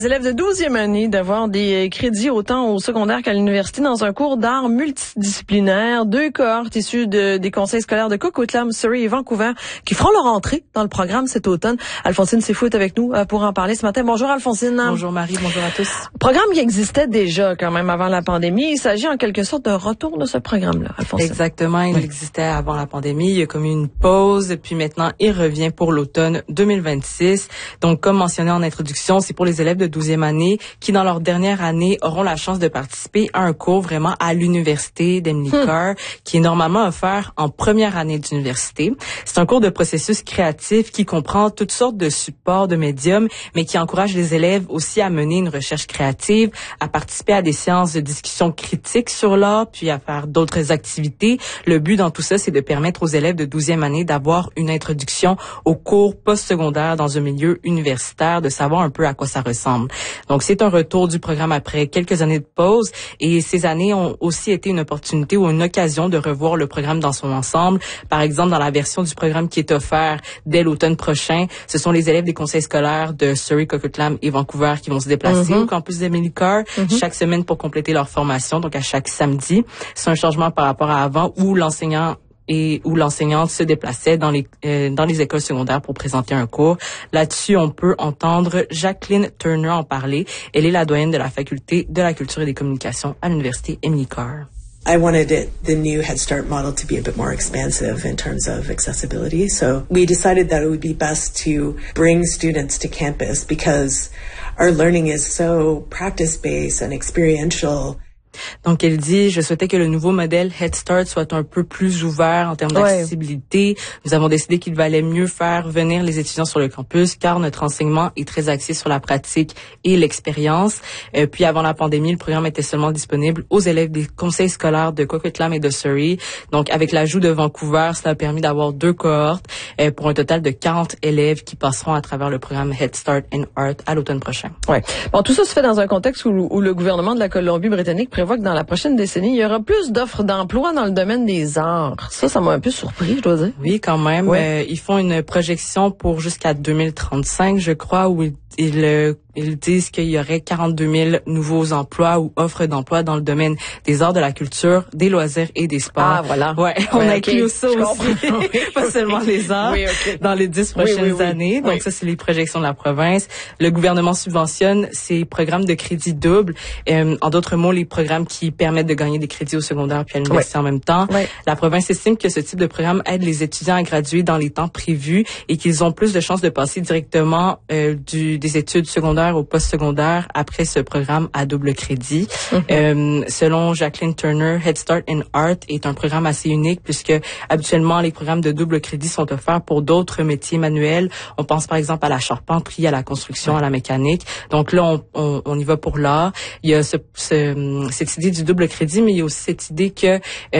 Les élèves de 12e année d'avoir des crédits autant au secondaire qu'à l'université dans un cours d'art multidisciplinaire. 2 cohortes issues des conseils scolaires de Coquitlam, Surrey et Vancouver qui feront leur entrée dans le programme cet automne. Alphonsine Seyfou est avec nous pour en parler ce matin. Bonjour Alphonsine. Bonjour Marie, bonjour à tous. Programme qui existait déjà quand même avant la pandémie. Il s'agit en quelque sorte d'un retour de ce programme-là, Alphonsine. Exactement, il existait avant la pandémie. Il y a comme une pause, puis maintenant il revient pour l'automne 2026. Donc comme mentionné en introduction, c'est pour les élèves de 12e année qui, dans leur dernière année, auront la chance de participer à un cours vraiment à l'université d'Emily Carr, qui est normalement offert en première année d'université. C'est un cours de processus créatif qui comprend toutes sortes de supports, de médiums, mais qui encourage les élèves aussi à mener une recherche créative, à participer à des séances de discussion critique sur l'art, puis à faire d'autres activités. Le but dans tout ça, c'est de permettre aux élèves de 12e année d'avoir une introduction aux cours postsecondaires dans un milieu universitaire, de savoir un peu à quoi ça ressemble. Donc, c'est un retour du programme après quelques années de pause, et ces années ont aussi été une opportunité ou une occasion de revoir le programme dans son ensemble. Par exemple, dans la version du programme qui est offert dès l'automne prochain, ce sont les élèves des conseils scolaires de Surrey, Coquitlam et Vancouver qui vont se déplacer au campus d'Emily Carr chaque semaine pour compléter leur formation, donc à chaque samedi. C'est un changement par rapport à avant où l'enseignante se déplaçait dans les écoles secondaires pour présenter un cours. Là-dessus, on peut entendre Jacqueline Turner en parler. Elle est la doyenne de la faculté de la culture et des communications à l'université Emily Carr. I wanted the new Head Start model to be a bit more expansive in terms of accessibility. So we decided that it would be best to bring students to campus because our learning is so practice-based and experiential. Donc, elle dit, je souhaitais que le nouveau modèle Head Start soit un peu plus ouvert en termes d'accessibilité. Nous avons décidé qu'il valait mieux faire venir les étudiants sur le campus car notre enseignement est très axé sur la pratique et l'expérience. Puis, avant la pandémie, le programme était seulement disponible aux élèves des conseils scolaires de Coquitlam et de Surrey. Donc, avec l'ajout de Vancouver, cela a permis d'avoir 2 cohortes pour un total de 40 élèves qui passeront à travers le programme Head Start in Art à l'automne prochain. Ouais. Bon, tout ça se fait dans un contexte où le gouvernement de la Colombie-Britannique prévoit que dans la prochaine décennie, il y aura plus d'offres d'emploi dans le domaine des arts. Ça m'a un peu surpris, je dois dire. Oui, quand même. Ils font une projection pour jusqu'à 2035, je crois, où ils disent qu'il y aurait 42 000 nouveaux emplois ou offres d'emploi dans le domaine des arts, de la culture, des loisirs et des sports. Ah, voilà. Ouais, on inclut ça aussi. Pas seulement les arts. Dans les 10 prochaines années. Donc, ça, c'est les projections de la province. Le gouvernement subventionne ces programmes de crédit double. En d'autres mots, les programmes qui permettent de gagner des crédits au secondaire puis à l'université en même temps. La province estime que ce type de programme aide les étudiants à graduer dans les temps prévus et qu'ils ont plus de chances de passer directement des études secondaires au post-secondaire après ce programme à double crédit. Selon Jacqueline Turner, Head Start in Art est un programme assez unique puisque habituellement les programmes de double crédit sont offerts pour d'autres métiers manuels. On pense par exemple à la charpenterie, à la construction, à la mécanique. Donc là, on y va pour l'art. Il y a cette idée du double crédit, mais il y a aussi cette idée que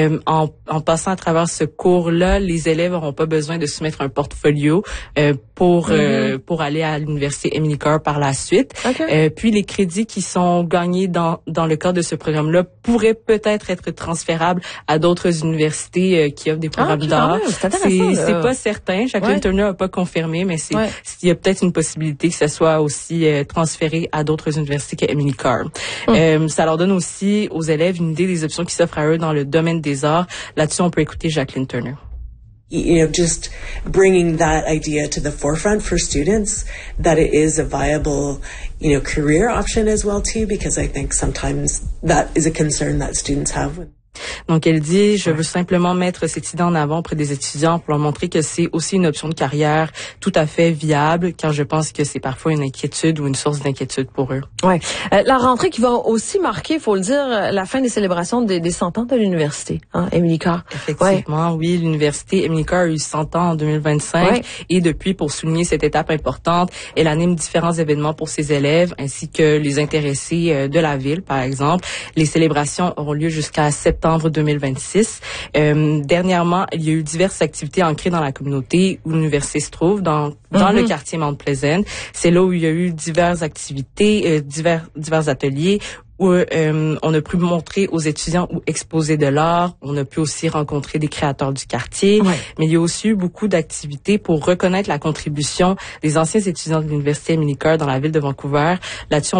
en passant à travers ce cours-là, les élèves n'auront pas besoin de soumettre un portfolio pour aller à l'université Emily Carr par la suite. Puis les crédits qui sont gagnés dans le cadre de ce programme-là pourraient peut-être être transférables à d'autres universités qui offrent des programmes d'art. C'est pas certain. Jacqueline Turner n'a pas confirmé, mais il y a peut-être une possibilité que ça soit aussi transféré à d'autres universités qu'Emily Carr. Ça leur donne aussi aux élèves une idée des options qui s'offrent à eux dans le domaine des arts. Là-dessus, on peut écouter Jacqueline Turner. You know, just bringing that idea to the forefront for students, that it is a viable, career option as well too, because I think sometimes that is a concern that students have. Donc, elle dit, je veux simplement mettre cette idée en avant auprès des étudiants pour leur montrer que c'est aussi une option de carrière tout à fait viable, car je pense que c'est parfois une inquiétude ou une source d'inquiétude pour eux. La rentrée qui va aussi marquer, faut le dire, la fin des célébrations des 100 ans de l'université, Emily Carr. Effectivement, oui, l'université Emily Carr a eu 100 ans en 2025 et depuis, pour souligner cette étape importante, elle anime différents événements pour ses élèves ainsi que les intéressés de la ville, par exemple. Les célébrations auront lieu jusqu'à septembre 2026. Dernièrement, il y a eu diverses activités ancrées dans la communauté où l'université se trouve, dans le quartier Mount Pleasant. C'est là où il y a eu diverses activités, divers ateliers où on a pu montrer aux étudiants ou exposer de l'art. On a pu aussi rencontrer des créateurs du quartier. Ouais. Mais il y a aussi eu beaucoup d'activités pour reconnaître la contribution des anciens étudiants de l'Université Emily Carr dans la ville de Vancouver. Là-dessus,